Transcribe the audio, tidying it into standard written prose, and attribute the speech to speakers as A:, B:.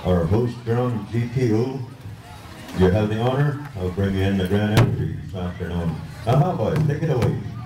A: our host drum GTO. You have the honor of bringing in the grand entry this afternoon. Now, boys, take it away.